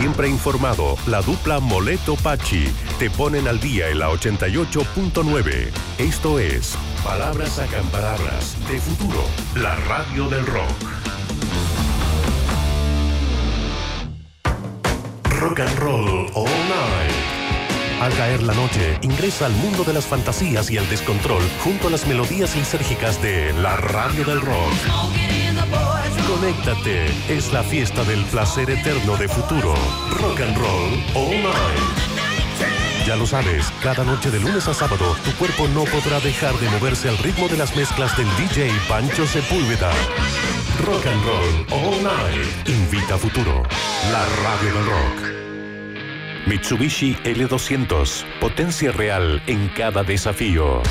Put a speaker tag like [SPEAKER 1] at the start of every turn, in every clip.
[SPEAKER 1] siempre informado, la dupla Moleto Pachi te ponen al día en la 88.9. Esto es Palabras Acamparadas de Futuro, la radio del rock. Rock and roll all night. Al caer la noche, ingresa al mundo de las fantasías y el descontrol junto a las melodías lisérgicas de la radio del rock. Conéctate, es la fiesta del placer eterno de Futuro. Rock and roll all night. Ya lo sabes, cada noche de lunes a sábado, tu cuerpo no podrá dejar de moverse al ritmo de las mezclas del DJ Pancho Sepúlveda. Rock and roll all night. Invita a Futuro, la radio del rock. Mitsubishi L200, potencia real en cada desafío.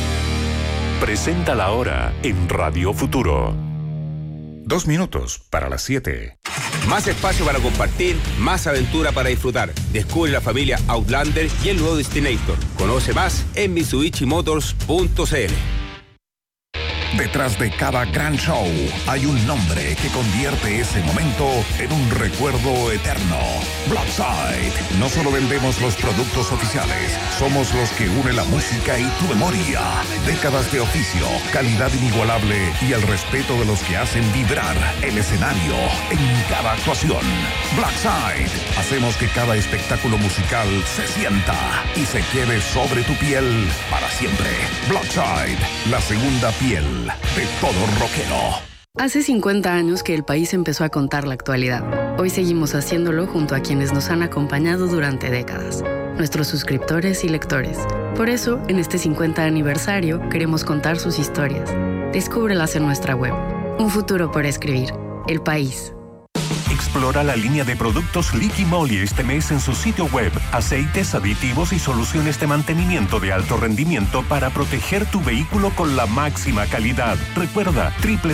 [SPEAKER 1] Presenta la hora en Radio Futuro.
[SPEAKER 2] 2 minutos para las 7.
[SPEAKER 3] Más espacio para compartir, más aventura para disfrutar. Descubre la familia Outlander y el nuevo Destinator. Conoce más en mitsubishimotors.cl.
[SPEAKER 2] Detrás de cada gran show hay un nombre que convierte ese momento en un recuerdo eterno. Blackside. No solo vendemos los productos oficiales, somos los que une la música y tu memoria. Décadas de oficio, calidad inigualable y el respeto de los que hacen vibrar el escenario en cada actuación. Blackside. Hacemos que cada espectáculo musical se sienta y se quede sobre tu piel para siempre. Blackside, la segunda piel de todo rockero.
[SPEAKER 4] Hace 50 años que el país empezó a contar la actualidad. Hoy seguimos haciéndolo junto a quienes nos han acompañado durante décadas, nuestros suscriptores y lectores. Por eso, en este 50 aniversario, queremos contar sus historias. Descúbrelas en nuestra web. Un futuro por escribir. El País.
[SPEAKER 1] Explora la línea de productos Liqui Moly este mes en su sitio web. Aceites, aditivos y soluciones de mantenimiento de alto rendimiento para proteger tu vehículo con la máxima calidad. Recuerda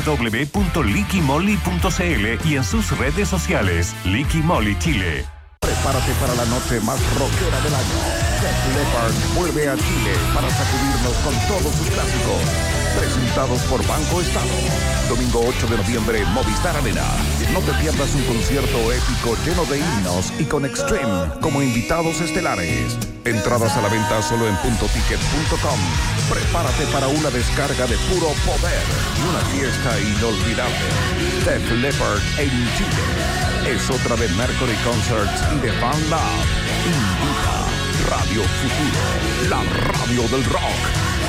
[SPEAKER 1] www.liquimoly.cl y en sus redes sociales. Liqui Moly Chile.
[SPEAKER 2] Prepárate para la noche más rockera del año. Def Leppard vuelve a Chile para sacudirnos con todos sus clásicos. Presentados por Banco Estado. Domingo 8 de noviembre, Movistar Arena. No te pierdas un concierto épico lleno de himnos y con Extreme como invitados estelares. Entradas a la venta solo en puntoticket.com. Prepárate para una descarga de puro poder y una fiesta inolvidable. Def Leppard en Chile. Es otra de Mercury Concerts y de Fan Lab. Invita Radio Futuro, la radio del rock.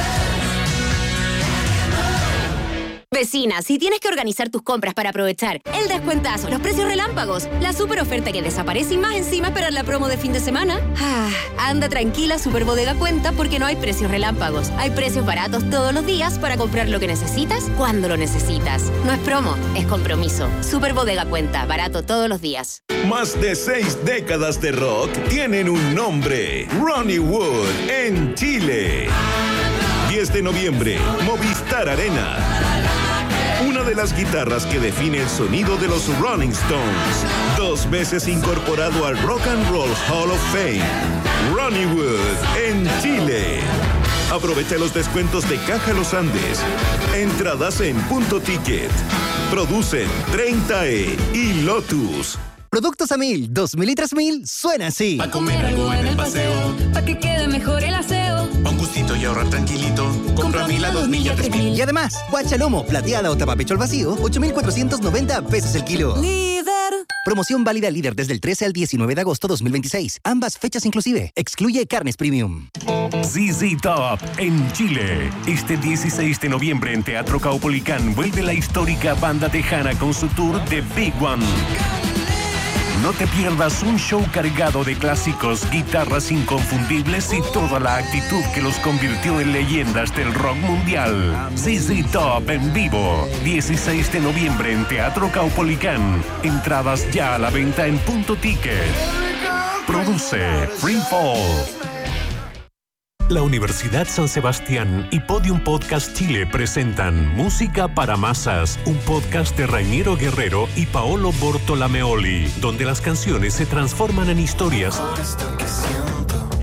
[SPEAKER 5] Vecina, si tienes que organizar tus compras para aprovechar el descuentazo, los precios relámpagos, la super oferta que desaparece y más encima esperar la promo de fin de semana, anda tranquila, Super Bodega cuenta porque no hay precios relámpagos. Hay precios baratos todos los días para comprar lo que necesitas cuando lo necesitas. No es promo, es compromiso. Super Bodega cuenta, barato todos los días.
[SPEAKER 6] Más de 6 décadas de rock tienen un nombre: Ronnie Wood en Chile. 10 de noviembre, Movistar Arena. Una de las guitarras que define el sonido de los Rolling Stones. 2 veces incorporado al Rock and Roll Hall of Fame. Ronnie Wood en Chile. Aprovecha los descuentos de Caja Los Andes. Entradas en Punto Ticket. Producen 30E y Lotus.
[SPEAKER 7] Productos a 1000, 2000 y 3000 suena así.
[SPEAKER 8] Pa' comer algo en el paseo,
[SPEAKER 9] pa' que quede mejor el aseo,
[SPEAKER 8] pa' un gustito y ahorrar tranquilito. Compra 1000 a 2000 y a 3000.
[SPEAKER 7] Y además, guachalomo, plateada o tapapecho al vacío, 8,490 pesos el kilo.
[SPEAKER 9] Líder.
[SPEAKER 7] Promoción válida Líder desde el 13 al 19 de agosto 2026. Ambas fechas inclusive. Excluye carnes premium.
[SPEAKER 1] ZZ Top en Chile. Este 16 de noviembre en Teatro Caupolicán vuelve la histórica banda tejana con su tour The Big One. No te pierdas un show cargado de clásicos, guitarras inconfundibles y toda la actitud que los convirtió en leyendas del rock mundial. ZZ Top en vivo, 16 de noviembre en Teatro Caupolicán. Entradas ya a la venta en Punto Ticket. Produce Free Fall. La Universidad San Sebastián y Podium Podcast Chile presentan Música para Masas, un podcast de Rainiero Guerrero y Paolo Bortolameoli, donde las canciones se transforman en historias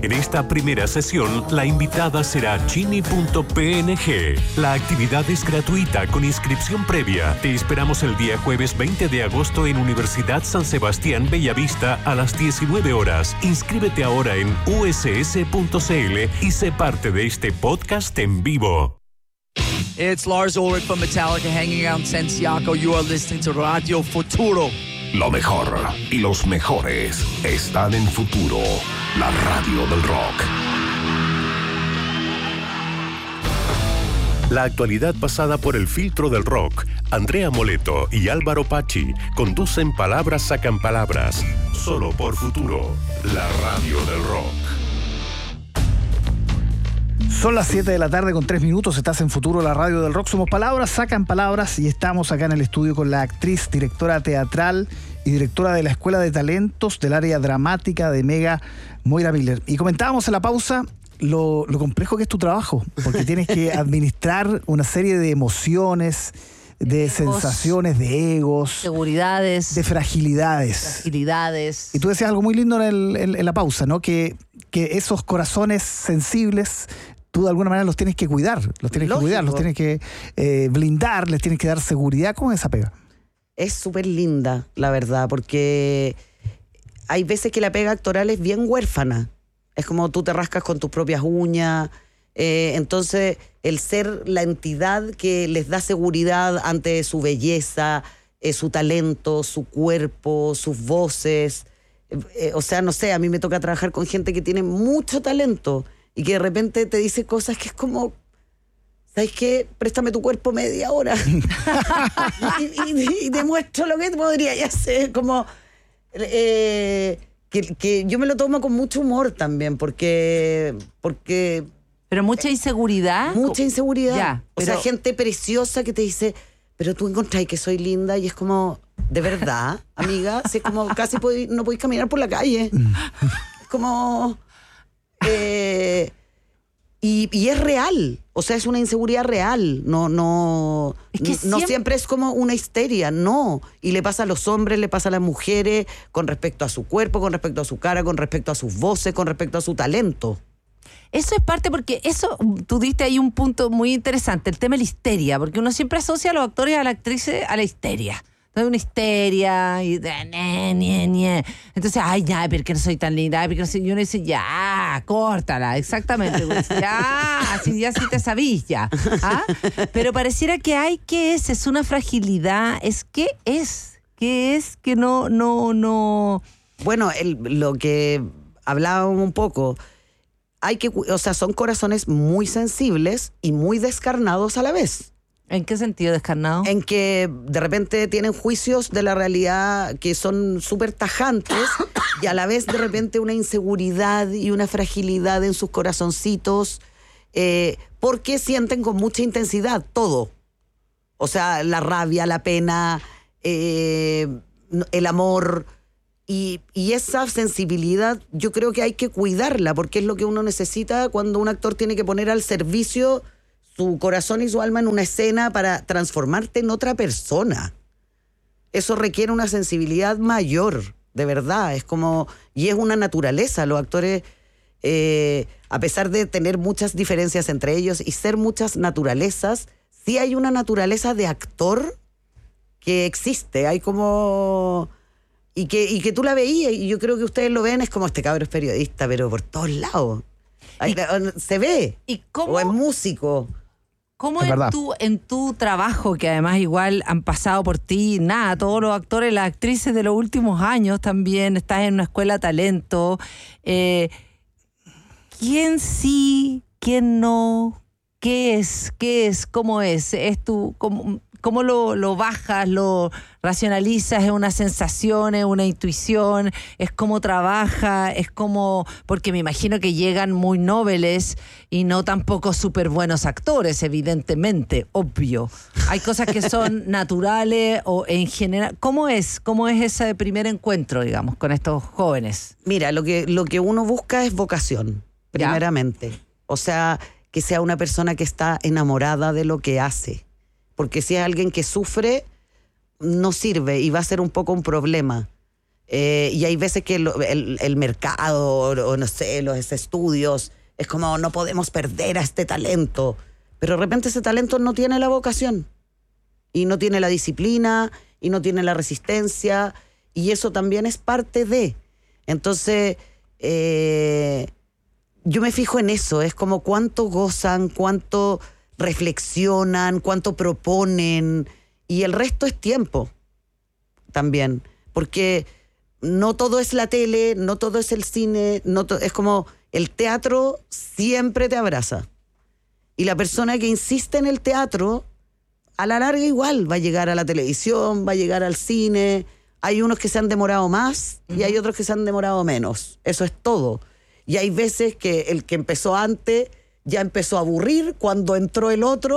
[SPEAKER 1] En esta primera sesión, la invitada será Chini.png. La actividad es gratuita con inscripción previa. Te esperamos el día jueves 20 de agosto en Universidad San Sebastián Bellavista a las 19 horas. Inscríbete ahora en uss.cl y sé parte de este podcast en vivo.
[SPEAKER 10] It's Lars Ulrich from Metallica hanging out in Santiago. You are listening to Radio Futuro.
[SPEAKER 2] Lo mejor y los mejores están en Futuro, la radio del rock.
[SPEAKER 1] La actualidad pasada por el filtro del rock. Andrea Moleto y Álvaro Pachi conducen Palabras Sacan Palabras. Solo por Futuro, la radio del rock.
[SPEAKER 11] Son las 7 de la tarde con 3 minutos, estás en Futuro, la radio del rock. Somos Palabras Sacan Palabras y estamos acá en el estudio con la actriz, directora teatral y directora de la Escuela de Talentos del área dramática de Mega, Moira Miller. Y comentábamos en la pausa lo complejo que es tu trabajo, porque tienes que administrar una serie de emociones, de sensaciones, de egos,
[SPEAKER 12] seguridades,
[SPEAKER 11] de fragilidades. Y tú decías algo muy lindo en la pausa, ¿no? Que esos corazones sensibles tú de alguna manera los tienes que cuidar, los tienes que blindar, les tienes que dar seguridad. ¿Cómo es esa pega?
[SPEAKER 12] Es súper linda, la verdad, porque hay veces que la pega actoral es bien huérfana. Es como tú te rascas con tus propias uñas. Entonces, el ser la entidad que les da seguridad ante su belleza, su talento, su cuerpo, sus voces. O sea, no sé, a mí me toca trabajar con gente que tiene mucho talento y que de repente te dice cosas que es como, ¿sabes qué? Préstame tu cuerpo media hora y te muestro lo que podría hacer. Como que yo me lo tomo con mucho humor también, porque
[SPEAKER 13] pero mucha inseguridad.
[SPEAKER 12] Mucha inseguridad.
[SPEAKER 13] Ya,
[SPEAKER 12] o sea, gente preciosa que te dice, pero tú encontrás que soy linda, y es como, ¿de verdad, amiga? Si es como, casi no podéis caminar por la calle. Es como... y es real. O sea, es una inseguridad real. No siempre es como una histeria, no. Y le pasa a los hombres, le pasa a las mujeres, con respecto a su cuerpo, con respecto a su cara, con respecto a sus voces, con respecto a su talento.
[SPEAKER 13] Eso es parte, porque eso, tú diste ahí un punto muy interesante, el tema de la histeria, porque uno siempre asocia a los actores y a las actrices a la histeria. Entonces, una histeria, y entonces, ay, ya, porque no soy tan linda, ay, porque no soy, y uno dice, ya, córtala, exactamente, ya, así te sabís, ya. ¿Ah? Pero pareciera que hay, ¿qué es? Es una fragilidad, ¿qué es? ¿Qué es que no?
[SPEAKER 12] Bueno, lo que hablábamos un poco, son corazones muy sensibles y muy descarnados a la vez.
[SPEAKER 13] ¿En qué sentido descarnado?
[SPEAKER 12] En que de repente tienen juicios de la realidad que son súper tajantes y a la vez de repente una inseguridad y una fragilidad en sus corazoncitos, porque sienten con mucha intensidad todo. O sea, la rabia, la pena, el amor. Y esa sensibilidad yo creo que hay que cuidarla, porque es lo que uno necesita cuando un actor tiene que poner al servicio su corazón y su alma en una escena para transformarte en otra persona. Eso requiere una sensibilidad mayor, de verdad. Es como, y es una naturaleza. Los actores, a pesar de tener muchas diferencias entre ellos y ser muchas naturalezas, sí hay una naturaleza de actor que existe. Hay como... Y que tú la veías, y yo creo que ustedes lo ven, es como, este cabro es periodista, pero por todos lados. Se ve.
[SPEAKER 13] ¿Y cómo?
[SPEAKER 12] O es músico.
[SPEAKER 13] ¿Cómo en tu trabajo, que además igual han pasado por ti, todos los actores, las actrices de los últimos años también, estás en una escuela de talento, ¿quién sí, quién no? ¿Qué es? ¿Cómo es? ¿Es tu... ¿Cómo lo bajas, lo racionalizas? ¿Es una sensación, es una intuición? ¿Es cómo trabaja? ¿Es como...? Porque me imagino que llegan muy nobles y no tampoco súper buenos actores, evidentemente, obvio. Hay cosas que son naturales o en general... ¿Cómo es ese primer encuentro, digamos, con estos jóvenes?
[SPEAKER 12] Mira, lo que uno busca es vocación, primeramente. ¿Ya? O sea, que sea una persona que está enamorada de lo que hace. Porque si es alguien que sufre, no sirve y va a ser un poco un problema. Y hay veces que el mercado, o no sé, los estudios, es como no podemos perder a este talento. Pero de repente ese talento no tiene la vocación, y no tiene la disciplina, y no tiene la resistencia, y eso también es parte de. Entonces, yo me fijo en eso, es como cuánto gozan, cuánto reflexionan, cuánto proponen, y el resto es tiempo también, porque no todo es la tele, no todo es el cine, es como el teatro siempre te abraza. Y la persona que insiste en el teatro, a la larga igual va a llegar a la televisión, va a llegar al cine. Hay unos que se han demorado más y hay otros que se han demorado menos. Eso es todo. Y hay veces que el que empezó antes ya empezó a aburrir cuando entró el otro.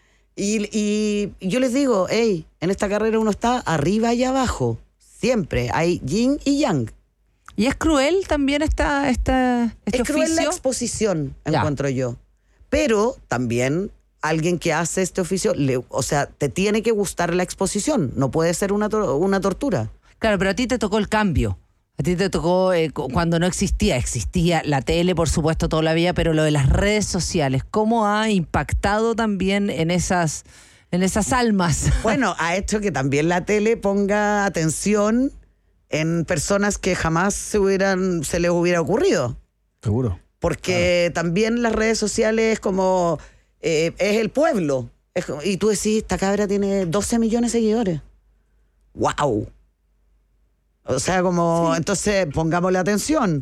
[SPEAKER 12] Y yo les digo, hey, en esta carrera uno está arriba y abajo. Siempre hay yin y yang.
[SPEAKER 13] ¿Y es cruel también este
[SPEAKER 12] Es cruel
[SPEAKER 13] oficio?
[SPEAKER 12] la exposición, encuentro yo. Pero también alguien que hace este oficio, o sea, te tiene que gustar la exposición. No puede ser una tortura.
[SPEAKER 13] Claro, pero a ti te tocó el cambio. A ti te tocó cuando no existía la tele, por supuesto, toda la vida, pero lo de las redes sociales, ¿cómo ha impactado también en esas almas?
[SPEAKER 12] Bueno, ha hecho que también la tele ponga atención en personas que jamás se les hubiera ocurrido.
[SPEAKER 11] Seguro.
[SPEAKER 12] Porque también las redes sociales es como, es el pueblo. Y tú decís, esta cabra tiene 12 millones de seguidores. ¡Wow! O sea, como, entonces pongámosle atención.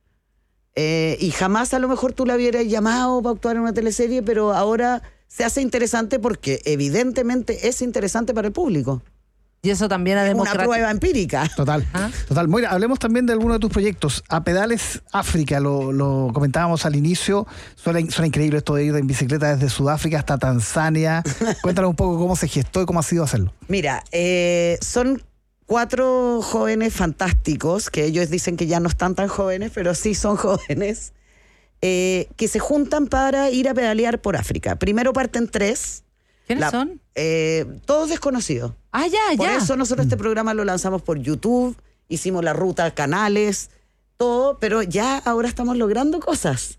[SPEAKER 12] Y jamás a lo mejor tú la hubieras llamado para actuar en una teleserie, pero ahora se hace interesante porque evidentemente es interesante para el público.
[SPEAKER 13] Y eso también ha
[SPEAKER 12] demostrado. Una prueba empírica.
[SPEAKER 11] Total. Total. Moira, hablemos también de alguno de tus proyectos. A Pedales África, lo comentábamos al inicio. Suena increíble esto de ir en bicicleta desde Sudáfrica hasta Tanzania. Cuéntanos un poco cómo se gestó y cómo ha sido hacerlo.
[SPEAKER 12] Mira, son 4 jóvenes fantásticos, que ellos dicen que ya no están tan jóvenes, pero sí son jóvenes, que se juntan para ir a pedalear por África. Primero parten 3.
[SPEAKER 13] ¿Quiénes son?
[SPEAKER 12] Todos desconocidos.
[SPEAKER 13] Ah, ya.
[SPEAKER 12] Por eso nosotros este programa lo lanzamos por YouTube, hicimos la ruta, canales, todo, pero ya ahora estamos logrando cosas.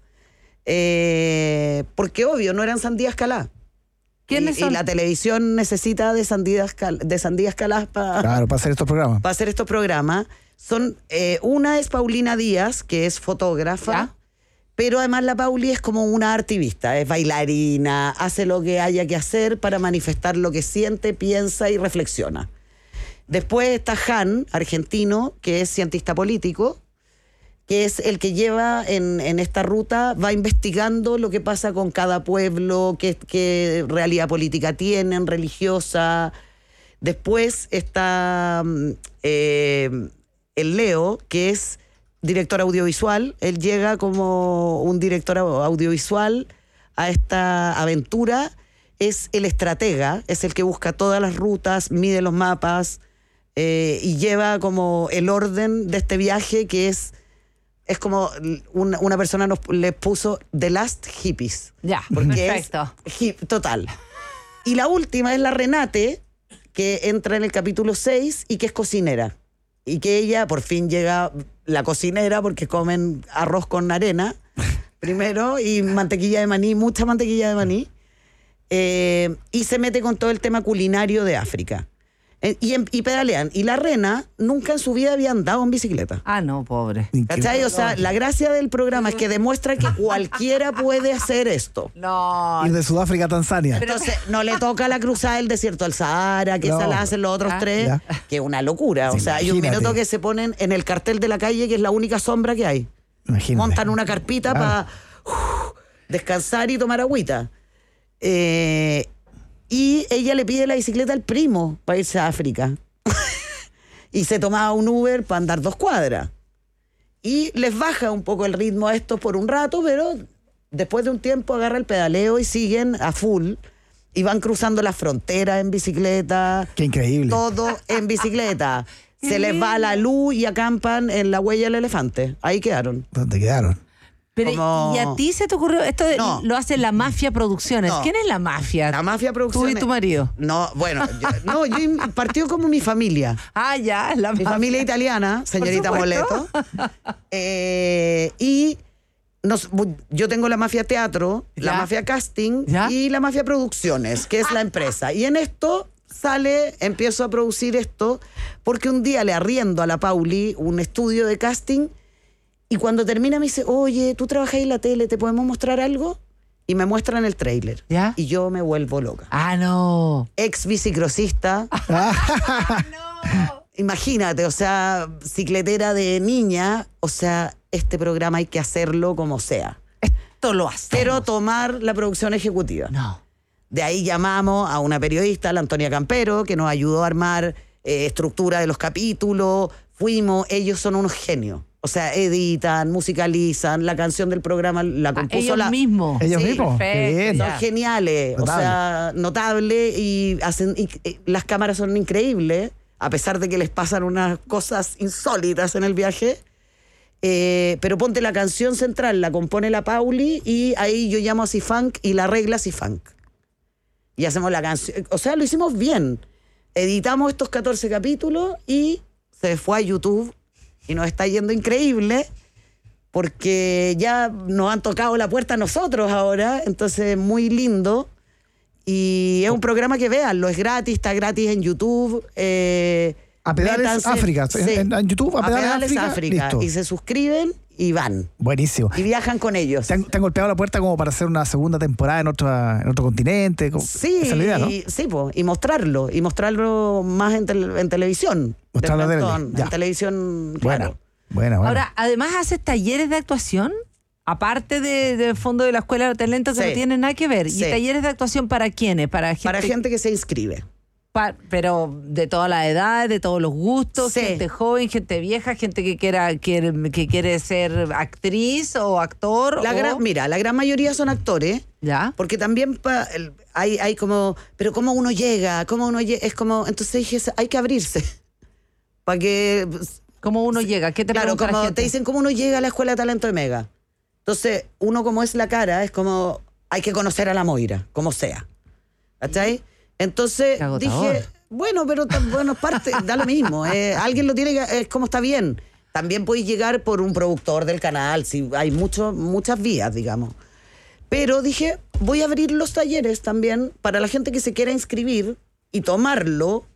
[SPEAKER 12] Porque obvio, no eran sandías calá.
[SPEAKER 13] ¿Quiénes son?
[SPEAKER 12] Y la televisión necesita de sandías calás para
[SPEAKER 11] hacer estos programas.
[SPEAKER 12] Para hacer estos programas. Una es Paulina Díaz, que es fotógrafa. ¿Ya? Pero además la Pauli es como una activista, es bailarina, hace lo que haya que hacer para manifestar lo que siente, piensa y reflexiona. Después está Han, argentino, que es cientista político, que es el que lleva en esta ruta, va investigando lo que pasa con cada pueblo, qué realidad política tienen, religiosa. Después está el Leo, que es director audiovisual. Él llega como un director audiovisual a esta aventura. Es el estratega, es el que busca todas las rutas, mide los mapas y lleva como el orden de este viaje, que es como una persona le puso The Last Hippies.
[SPEAKER 13] Ya,
[SPEAKER 12] porque
[SPEAKER 13] perfecto.
[SPEAKER 12] Es total. Y la última es la Renate, que entra en el capítulo 6 y que es cocinera. Y que ella por fin llega, la cocinera, porque comen arroz con arena primero y mantequilla de maní, mucha mantequilla de maní, y se mete con todo el tema culinario de África. Y pedalean. Y la Rena nunca en su vida había andado en bicicleta.
[SPEAKER 13] Ah, no, pobre.
[SPEAKER 12] ¿Cachai? O sea, la gracia del programa es que demuestra que cualquiera puede hacer esto.
[SPEAKER 13] No.
[SPEAKER 11] Ir de Sudáfrica a Tanzania.
[SPEAKER 12] Entonces, no le toca la cruzada del desierto al Sahara, que esa la hacen los otros 3, que es una locura. O sea, hay un minuto que se ponen en el cartel de la calle, que es la única sombra que hay.
[SPEAKER 11] Imagínate.
[SPEAKER 12] Montan una carpita para descansar y tomar agüita. Y ella le pide la bicicleta al primo para irse a África. Y se tomaba un Uber para andar 2 cuadras. Y les baja un poco el ritmo a estos por un rato, pero después de un tiempo agarra el pedaleo y siguen a full. Y van cruzando la frontera en bicicleta.
[SPEAKER 11] ¡Qué increíble!
[SPEAKER 12] Todo en bicicleta. Se les va la luz y acampan en la huella del elefante. Ahí quedaron.
[SPEAKER 11] ¿Dónde quedaron?
[SPEAKER 13] Pero,
[SPEAKER 12] como...
[SPEAKER 13] ¿y a ti se te ocurrió? Esto lo hace la Mafia Producciones.
[SPEAKER 12] No.
[SPEAKER 13] ¿Quién es la Mafia?
[SPEAKER 12] La Mafia Producciones.
[SPEAKER 13] ¿Tú y tu marido?
[SPEAKER 12] No, bueno, yo partió como mi familia.
[SPEAKER 13] Ah, ya, la
[SPEAKER 12] Mi
[SPEAKER 13] Mafia.
[SPEAKER 12] familia italiana, señorita Moleto. Y yo tengo la Mafia Teatro, la Mafia Casting y la Mafia Producciones, que es la empresa. Y en esto empiezo a producir esto, porque un día le arriendo a la Pauli un estudio de casting. Y cuando termina me dice, oye, tú trabajas en la tele, ¿te podemos mostrar algo? Y me muestran el tráiler. Y yo me vuelvo loca.
[SPEAKER 13] Ah, no.
[SPEAKER 12] Ex bicicrossista. Imagínate, o sea, cicletera de niña. O sea, este programa hay que hacerlo como sea.
[SPEAKER 13] Esto lo hacemos.
[SPEAKER 12] Quiero tomar la producción ejecutiva.
[SPEAKER 13] No.
[SPEAKER 12] De ahí llamamos a una periodista, la Antonia Campero, que nos ayudó a armar estructura de los capítulos. Ellos son unos genios. O sea, editan, musicalizan, la canción del programa la compuso
[SPEAKER 13] ellos mismos.
[SPEAKER 11] Ellos mismos.
[SPEAKER 13] Perfecto,
[SPEAKER 12] son geniales,
[SPEAKER 11] Notable.
[SPEAKER 12] o sea, notable y las cámaras son increíbles, a pesar de que les pasan unas cosas insólitas en el viaje. Pero ponte la canción central, la compone la Pauli y ahí yo llamo a C-Funk y la arregla C-Funk. Y hacemos la canción. O sea, lo hicimos bien. Editamos estos 14 capítulos y se fue a YouTube. Y nos está yendo increíble porque ya nos han tocado la puerta a nosotros ahora, entonces muy lindo. Y es un programa que véanlo, es gratis, está gratis en YouTube.
[SPEAKER 11] A Pedales África, en YouTube, a Pedales África. Listo.
[SPEAKER 12] Y se suscriben y van.
[SPEAKER 11] Buenísimo.
[SPEAKER 12] Y viajan con ellos.
[SPEAKER 11] ¿Te han golpeado la puerta como para hacer una segunda temporada en otro continente?
[SPEAKER 12] Sí,
[SPEAKER 11] esa es la idea, ¿no?
[SPEAKER 12] y mostrarlo más en televisión.
[SPEAKER 11] Mostrarlo
[SPEAKER 12] en televisión, claro.
[SPEAKER 11] Bueno.
[SPEAKER 13] Ahora, además haces talleres de actuación, aparte del fondo de la Escuela de Talento, que no tienen nada que ver. ¿Y talleres de actuación para quiénes? Para
[SPEAKER 12] gente que se inscribe.
[SPEAKER 13] Pero de todas las edades, de todos los gustos, gente joven, gente vieja, gente que quiere ser actriz o actor.
[SPEAKER 12] Mira, la gran mayoría son actores.
[SPEAKER 13] ¿Ya?
[SPEAKER 12] Porque también hay como, pero ¿cómo uno llega? Es como, entonces dije, hay que abrirse. Para que...
[SPEAKER 13] ¿Cómo uno llega? ¿Qué te pregunta la gente?
[SPEAKER 12] Te dicen cómo uno llega a la Escuela de Talento de Mega. Entonces, uno como es la cara, es como, hay que conocer a la Moira, como sea. ¿Cachai? Entonces dije, bueno, pero parte, da lo mismo. Alguien lo tiene que, es como está bien. También podéis llegar por un productor del canal, si hay muchas vías, digamos. Pero dije, voy a abrir los talleres también para la gente que se quiera inscribir y tomarlo,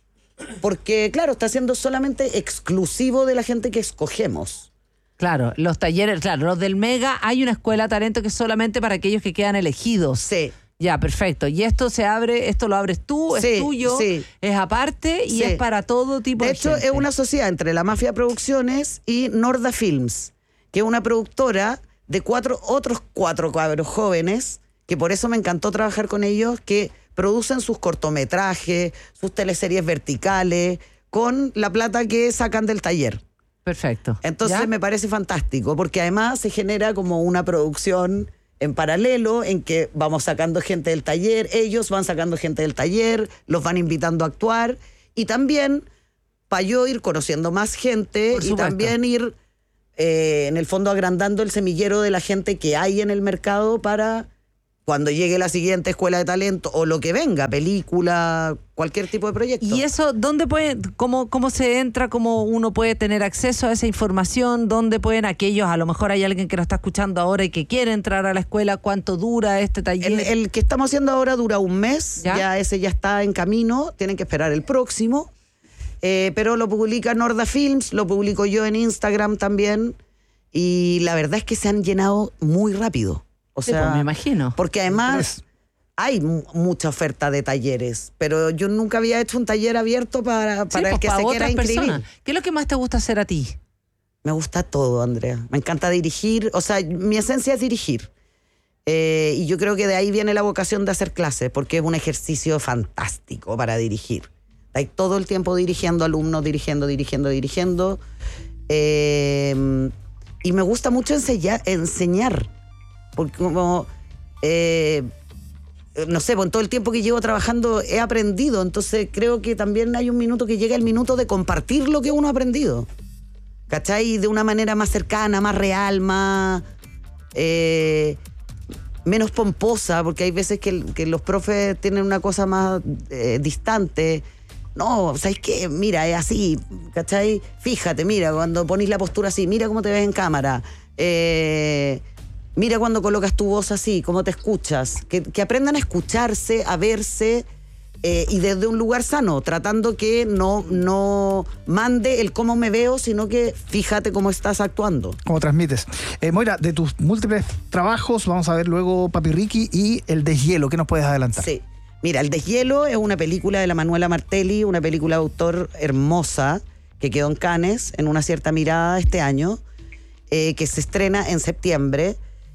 [SPEAKER 12] porque, claro, está siendo solamente exclusivo de la gente que escogemos.
[SPEAKER 13] Claro, los talleres, los del Mega, hay una escuela de talento que es solamente para aquellos que quedan elegidos.
[SPEAKER 12] Sí.
[SPEAKER 13] Ya, perfecto. Y esto lo abres tú, es tuyo, es aparte y es para todo tipo de gente.
[SPEAKER 12] De hecho, es una sociedad entre la Mafia Producciones y Norda Films, que es una productora de otros cuatro cabros jóvenes, que por eso me encantó trabajar con ellos, que producen sus cortometrajes, sus teleseries verticales, con la plata que sacan del taller.
[SPEAKER 13] Perfecto.
[SPEAKER 12] Entonces me parece fantástico, porque además se genera como una producción en paralelo, en que vamos sacando gente del taller, ellos van sacando gente del taller, los van invitando a actuar, y también para yo ir conociendo más gente y también ir, en el fondo, agrandando el semillero de la gente que hay en el mercado para cuando llegue la siguiente Escuela de Talento o lo que venga, película, cualquier tipo de proyecto.
[SPEAKER 13] ¿Y eso dónde cómo se entra, cómo uno puede tener acceso a esa información? ¿Dónde pueden aquellos, a lo mejor hay alguien que nos está escuchando ahora y que quiere entrar a la escuela? ¿Cuánto dura este taller?
[SPEAKER 12] El que estamos haciendo ahora dura un mes, ya ese ya está en camino, tienen que esperar el próximo, pero lo publica Norda Films, lo publico yo en Instagram también, y la verdad es que se han llenado muy rápido. O sea,
[SPEAKER 13] pues me imagino.
[SPEAKER 12] Porque además hay mucha oferta de talleres, pero yo nunca había hecho un taller abierto para el que se quiera inscribir. Personas.
[SPEAKER 13] ¿Qué es lo que más te gusta hacer a ti?
[SPEAKER 12] Me gusta todo, Andrea. Me encanta dirigir. O sea, mi esencia es dirigir. Y yo creo que de ahí viene la vocación de hacer clases, porque es un ejercicio fantástico para dirigir. Hay todo el tiempo dirigiendo alumnos, dirigiendo. Y me gusta mucho enseñar. Porque como, no sé, en todo el tiempo que llevo trabajando he aprendido, entonces creo que también hay un minuto que llega el minuto de compartir lo que uno ha aprendido, ¿cachai? De una manera más cercana, más real, más menos pomposa, porque hay veces que los profes tienen una cosa más distante. No, ¿sabes qué? Mira, es así, ¿cachai? Fíjate, mira, cuando ponís la postura así, mira cómo te ves en cámara. Mira cuando colocas tu voz así, cómo te escuchas. Que aprendan a escucharse, a verse, y desde un lugar sano, tratando que no mande el cómo me veo, sino que fíjate cómo estás actuando.
[SPEAKER 11] Cómo transmites. Moira, de tus múltiples trabajos, vamos a ver luego Papi Ricky y El Deshielo. ¿Qué nos puedes adelantar?
[SPEAKER 12] Sí. Mira, El Deshielo es una película de la Manuela Martelli, una película de autor hermosa, que quedó en Cannes, en Una cierta mirada este año, que se estrena en septiembre.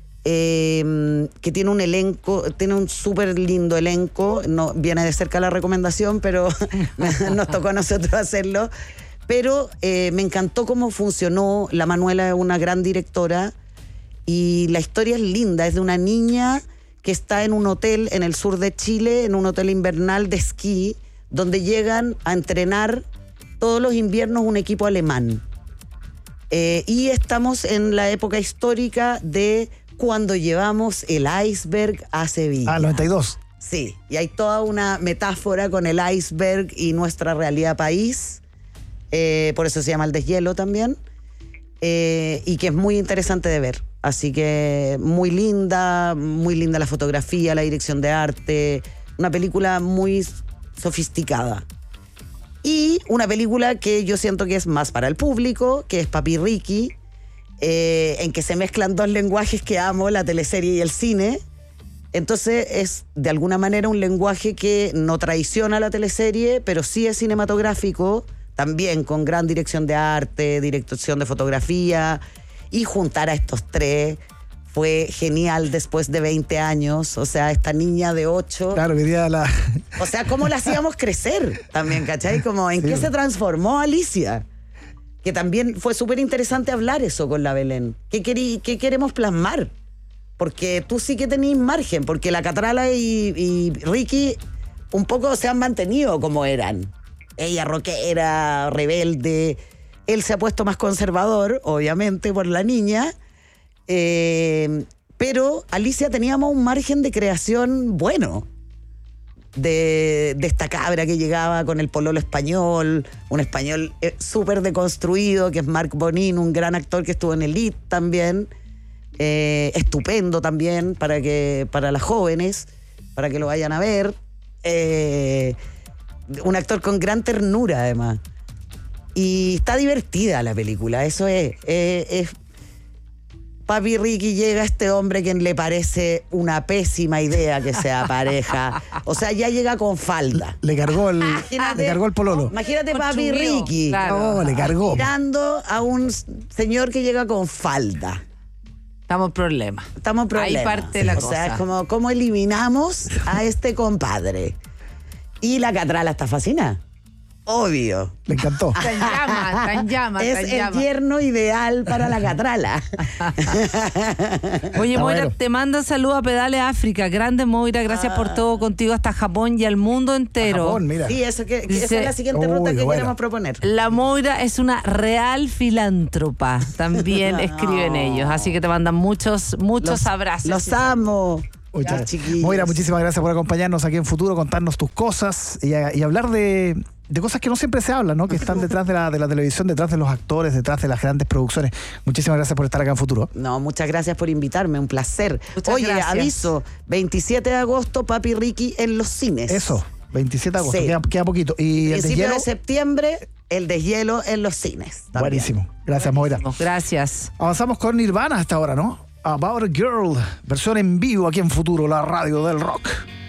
[SPEAKER 12] Que tiene un elenco, tiene un súper lindo elenco. No viene de cerca la recomendación, pero nos tocó a nosotros hacerlo. Pero me encantó cómo funcionó. La Manuela es una gran directora y la historia es linda. Es de una niña que está en un hotel en el sur de Chile, en un hotel invernal de esquí, donde llegan a entrenar todos los inviernos un equipo alemán. Y estamos en la época histórica de cuando llevamos el iceberg a Sevilla.
[SPEAKER 11] 92.
[SPEAKER 12] Sí, y hay toda una metáfora con el iceberg y nuestra realidad país. Por eso se llama El Deshielo también. Y que es muy interesante de ver. Así que muy linda la fotografía, la dirección de arte. Una película muy sofisticada. Y una película que yo siento que es más para el público, que es Papi Ricky, en que se mezclan dos lenguajes que amo, la teleserie y el cine. Entonces es de alguna manera un lenguaje que no traiciona la teleserie, pero sí es cinematográfico, también con gran dirección de arte, dirección de fotografía, y juntar a estos tres fue genial después de 20 años. O sea, esta niña de 8.
[SPEAKER 11] Claro, que día la...
[SPEAKER 12] O sea, ¿cómo la hacíamos crecer también, cachai? Como en qué se transformó Alicia. Que también fue súper interesante hablar eso con la Belén. ¿Qué queremos plasmar? Porque tú sí que tenés margen, porque la Catrala y Ricky un poco se han mantenido como eran. Ella rockera, rebelde. Él se ha puesto más conservador, obviamente, por la niña. Pero Alicia teníamos un margen de creación bueno. De esta cabra que llegaba con el pololo español, un español súper deconstruido, que es Marc Bonin, un gran actor que estuvo en Elite también, estupendo también para las jóvenes, para que lo vayan a ver, un actor con gran ternura además, y está divertida la película. Eso es Papi Ricky llega a este hombre quien le parece una pésima idea que sea pareja. O sea, ya llega con falda.
[SPEAKER 11] Le cargó el pololo.
[SPEAKER 12] Imagínate Papi Ricky.
[SPEAKER 13] Claro.
[SPEAKER 11] No, le cargó.
[SPEAKER 12] Mirando a un señor que llega con falda.
[SPEAKER 13] Estamos en problemas.
[SPEAKER 12] Ahí
[SPEAKER 13] parte la cosa.
[SPEAKER 12] O sea, es como ¿cómo eliminamos a este compadre? Y la Catrala está fascinada. Obvio.
[SPEAKER 11] Le encantó.
[SPEAKER 13] Está en llama.
[SPEAKER 12] Es el tierno ideal para la Catrala.
[SPEAKER 13] Oye, Moira, te manda saludos a Pedales África. Grande, Moira, gracias por todo, contigo hasta Japón y al mundo entero.
[SPEAKER 11] Japón, mira.
[SPEAKER 12] Sí, esa es la siguiente ruta que queremos proponer.
[SPEAKER 13] La Moira es una real filántropa, también escriben ellos. Así que te mandan muchos abrazos.
[SPEAKER 12] Los amo.
[SPEAKER 11] Moira, muchísimas gracias por acompañarnos aquí en Futuro, contarnos tus cosas y hablar de cosas que no siempre se hablan, ¿no? Que están detrás de la televisión, detrás de los actores, detrás de las grandes producciones. Muchísimas gracias por estar acá en Futuro.
[SPEAKER 12] No, muchas gracias por invitarme, un placer.
[SPEAKER 13] Oye, gracias.
[SPEAKER 12] Aviso, 27 de agosto, Papi Ricky en los cines.
[SPEAKER 11] Eso, 27 de agosto,
[SPEAKER 12] sí.
[SPEAKER 11] queda poquito. Y el
[SPEAKER 12] principio
[SPEAKER 11] deshielo,
[SPEAKER 12] de septiembre, El Deshielo en los cines. También.
[SPEAKER 11] Buenísimo. Gracias, Moira.
[SPEAKER 13] Gracias.
[SPEAKER 11] Avanzamos con Nirvana hasta ahora, ¿no? About a Girl, versión en vivo aquí en Futuro, la radio del rock.